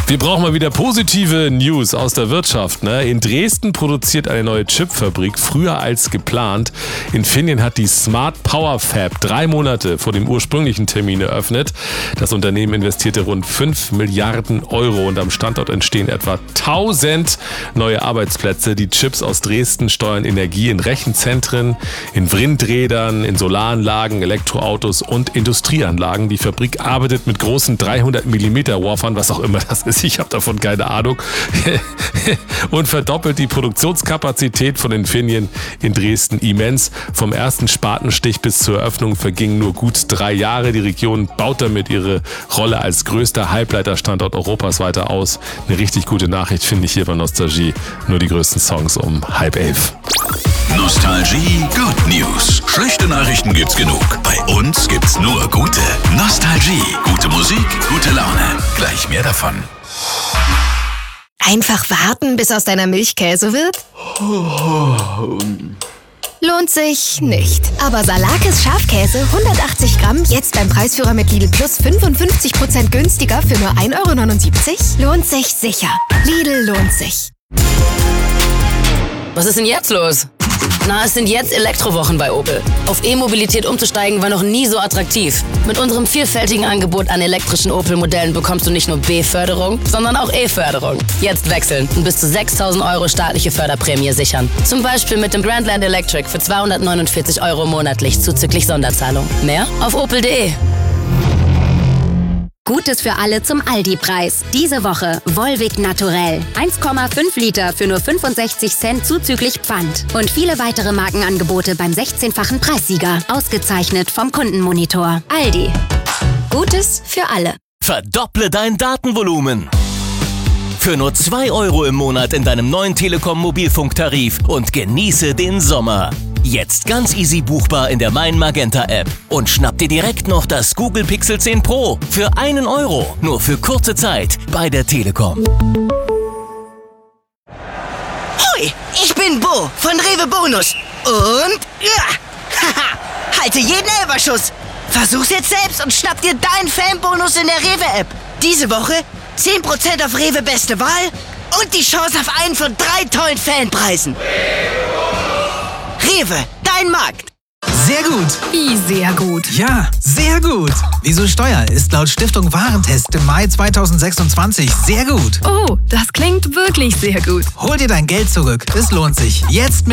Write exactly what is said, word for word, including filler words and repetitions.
Wir brauchen mal wieder positive News aus der Wirtschaft. Ne? In Dresden produziert eine neue Chipfabrik früher als geplant. Infineon hat die Smart Power Fab drei Monate vor dem ursprünglichen Termin eröffnet. Das Unternehmen investierte rund fünf Milliarden Euro und am Standort entstehen etwa tausend neue Arbeitsplätze. Die Chips aus Dresden steuern Energie in Rechenzentren, in Windrädern, in Solaranlagen, Elektroautos und Industrieanlagen. Die Fabrik arbeitet mit großen dreihundert Millimeter Wafern, was auch immer das ist. Ich habe davon keine Ahnung. Und verdoppelt die Produktionskapazität von Infineon in Dresden immens. Vom ersten Spatenstich bis zur Eröffnung vergingen nur gut drei Jahre. Die Region baut damit ihre Rolle als größter Halbleiterstandort Europas weiter aus. Eine richtig gute Nachricht finde ich hier bei Nostalgie. Nur die größten Songs um halb elf. Nostalgie Good News. Schlechte Nachrichten gibt's genug. Bei uns gibt's nur gute. Nostalgie. Gute Musik, gute Laune. Gleich mehr davon. Einfach warten, bis aus deiner Milch Käse wird? Lohnt sich nicht. Aber Salakis Schafkäse hundertachtzig Gramm, jetzt beim Preisführer mit Lidl Plus fünfundfünfzig Prozent günstiger für nur ein Euro neunundsiebzig? Lohnt sich sicher. Lidl lohnt sich. Was ist denn jetzt los? Na, es sind jetzt Elektrowochen bei Opel. Auf E-Mobilität umzusteigen war noch nie so attraktiv. Mit unserem vielfältigen Angebot an elektrischen Opel-Modellen bekommst du nicht nur B-Förderung, sondern auch E-Förderung. Jetzt wechseln und bis zu sechstausend Euro staatliche Förderprämie sichern. Zum Beispiel mit dem Grandland Electric für zweihundertneunundvierzig Euro monatlich zuzüglich Sonderzahlung. Mehr auf opel punkt de. Gutes für alle zum Aldi-Preis. Diese Woche Volvic Naturell. eins Komma fünf Liter für nur fünfundsechzig Cent zuzüglich Pfand. Und viele weitere Markenangebote beim sechzehnfachen Preissieger. Ausgezeichnet vom Kundenmonitor. Aldi. Gutes für alle. Verdopple dein Datenvolumen. Für nur zwei Euro im Monat in deinem neuen Telekom-Mobilfunktarif und genieße den Sommer. Jetzt ganz easy buchbar in der Mein Magenta App. Und schnapp dir direkt noch das Google Pixel zehn Pro für einen Euro. Nur für kurze Zeit bei der Telekom. Hoi, ich bin Bo von Rewe Bonus. Und ja, haha, halte jeden Elferschuss. Versuch's jetzt selbst und schnapp dir deinen Fanbonus in der Rewe App. Diese Woche zehn Prozent auf Rewe Beste Wahl und die Chance auf einen von drei tollen Fanpreisen. Rewe, dein Markt. Sehr gut. Wie sehr gut. Ja, sehr gut. Wieso Steuer ist laut Stiftung Warentest im Mai zweitausendsechsundzwanzig sehr gut. Oh, das klingt wirklich sehr gut. Hol dir dein Geld zurück. Es lohnt sich. Jetzt mit